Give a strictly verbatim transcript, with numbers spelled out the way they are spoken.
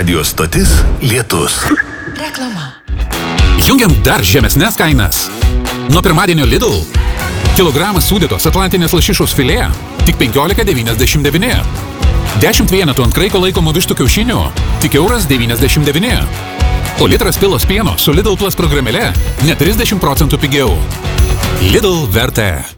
Radio stotis Lietus. Reklama. Jungiam dar žemesnės kainas. Nuo pirmadienio Lidl. Kilogramas sūdytos atlantinės lašišos filė tik penkiolika devyniasdešimt devyni. dešimt vienetų ant kraiko laikomų vištų kiaušinių tik euras devyniasdešimt devyni. O litras pilos pieno su Lidl Plus programėle net trisdešimt procentų pigiau. Lidl vertė.